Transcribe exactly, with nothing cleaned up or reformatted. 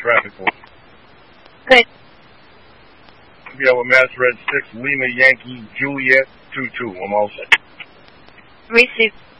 traffic for. Good. Yeah, with Mass Red six, Lima Yankee Juliet two two. I'm all set. Receive.